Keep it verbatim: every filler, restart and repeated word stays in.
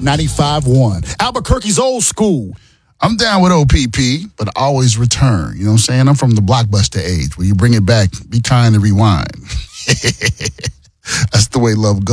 ninety-five point one. Albuquerque's old school. I'm down with O P P, but I always return. You know what I'm saying? I'm from the Blockbuster age where you bring it back, be kind and rewind. That's the way love goes.